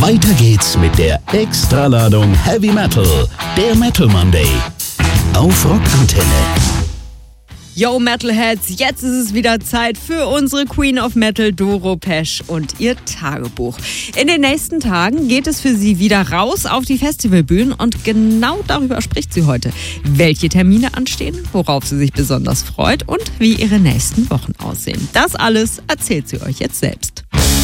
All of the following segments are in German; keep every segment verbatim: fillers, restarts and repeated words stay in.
Weiter geht's mit der Extraladung Heavy Metal, der Metal Monday. Auf Rockantenne. Yo Metalheads, jetzt ist es wieder Zeit für unsere Queen of Metal Doro Pesch und ihr Tagebuch. In den nächsten Tagen geht es für sie wieder raus auf die Festivalbühnen und genau darüber spricht sie heute. Welche Termine anstehen, worauf sie sich besonders freut und wie ihre nächsten Wochen aussehen. Das alles erzählt sie euch jetzt selbst.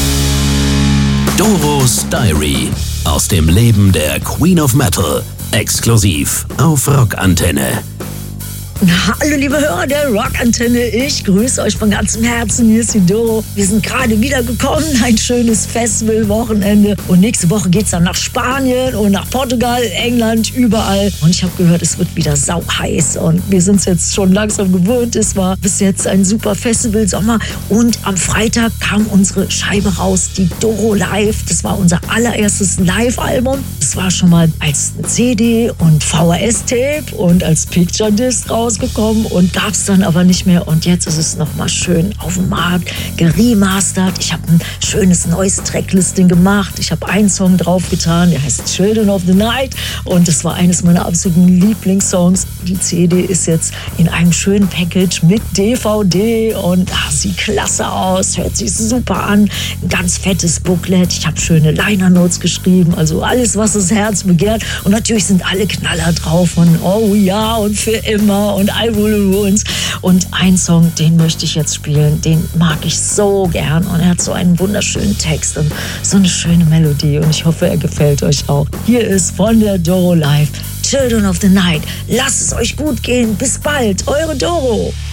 Doros Diary aus dem Leben der Queen of Metal, exklusiv auf Rockantenne. Hallo liebe Hörer der Rockantenne, ich grüße euch von ganzem Herzen, hier ist die Doro. Wir sind gerade wieder gekommen, ein schönes Festivalwochenende und nächste Woche geht's dann nach Spanien und nach Portugal, England, überall. Und ich habe gehört, es wird wieder sau heiß und wir sind es jetzt schon langsam gewöhnt. Es war bis jetzt ein super Festivalsommer und am Freitag kam unsere Scheibe raus, die Doro Live. Das war unser allererstes Live-Album. Das war schon mal als C D und V H S-Tape und als Picture-Disc raus. rausgekommen und gab es dann aber nicht mehr. Und jetzt ist es nochmal schön auf dem Markt geremastert. Ich habe ein schönes neues Tracklisting gemacht. Ich habe einen Song draufgetan, der heißt Children of the Night. Und das war eines meiner absoluten Lieblingssongs. Die C D ist jetzt in einem schönen Package mit D V D und ach, sieht klasse aus, hört sich super an. Ein ganz fettes Booklet. Ich habe schöne Liner Notes geschrieben. Also alles, was das Herz begehrt. Und natürlich sind alle Knaller drauf von Oh ja und für immer und I Will Ruins. Und ein Song, den möchte ich jetzt spielen, den mag ich so gern und er hat so einen wunderschönen Text und so eine schöne Melodie und ich hoffe, er gefällt euch auch. Hier ist von der Doro Live Children of the Night. Lasst es euch gut gehen. Bis bald, eure Doro.